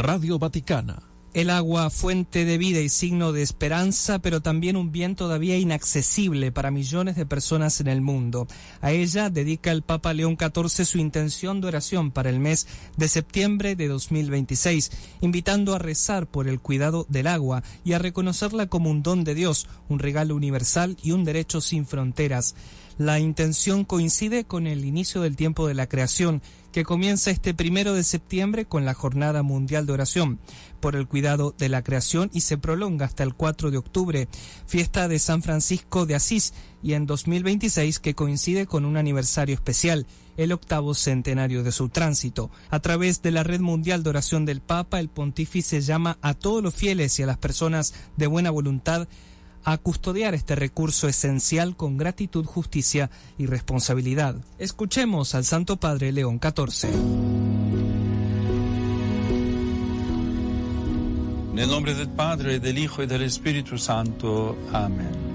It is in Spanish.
Radio Vaticana. El agua, fuente de vida y signo de esperanza, pero también un bien todavía inaccesible para millones de personas en el mundo. A ella dedica el Papa León XIV su intención de oración para el mes de septiembre de 2026, invitando a rezar por el cuidado del agua y a reconocerla como un don de Dios, un regalo universal y un derecho sin fronteras. La intención coincide con el inicio del tiempo de la creación, que comienza este 1 de septiembre con la Jornada Mundial de Oración por el Cuidado de la Creación y se prolonga hasta el 4 de octubre, fiesta de San Francisco de Asís, y en 2026 que coincide con un aniversario especial, el 8º centenario de su tránsito. A través de la Red Mundial de Oración del Papa, el pontífice llama a todos los fieles y a las personas de buena voluntad a custodiar este recurso esencial con gratitud, justicia y responsabilidad. Escuchemos al Santo Padre León XIV. Nel nombre del Padre, del Hijo y del Espíritu Santo. Amén.